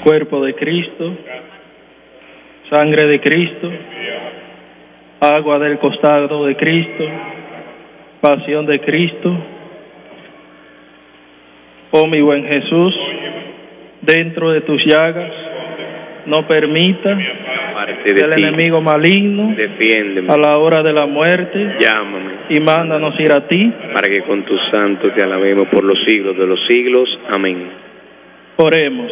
cuerpo de Cristo, sangre de Cristo, agua del costado de Cristo, pasión de Cristo. Oh mi buen Jesús, dentro de tus llagas, no permita que el enemigo maligno, defiéndeme a la hora de la muerte, llámame y mándanos ir a ti, para que con tu santo te alabemos por los siglos de los siglos. Amén. Oremos.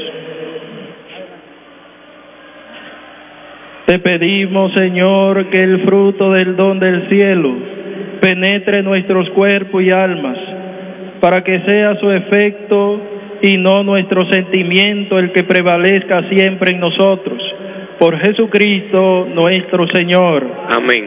Te pedimos, Señor, que el fruto del don del cielo penetre nuestros cuerpos y almas, para que sea su efecto y no nuestro sentimiento el que prevalezca siempre en nosotros. Por Jesucristo nuestro Señor. Amén.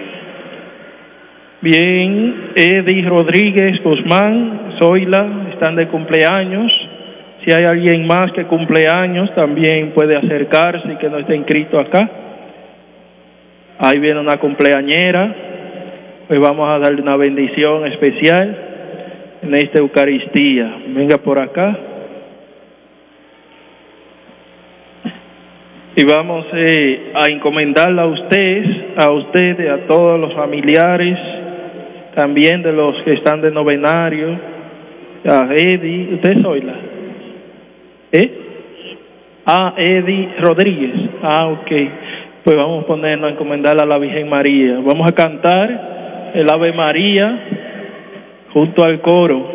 Bien, Eddie Rodríguez Guzmán, Zoila, están de cumpleaños. Si hay alguien más que cumpleaños, también puede acercarse y que no esté inscrito acá. Ahí viene una cumpleañera. Pues vamos a darle una bendición especial en esta Eucaristía. Venga por acá. Y vamos a encomendarla a usted, a todos los familiares, también de los que están de novenario, a Eddie. ¿Usted es Zoila? Eddie Rodríguez. Ok. Pues vamos a ponernos a encomendarla a la Virgen María. Vamos a cantar el Ave María junto al coro.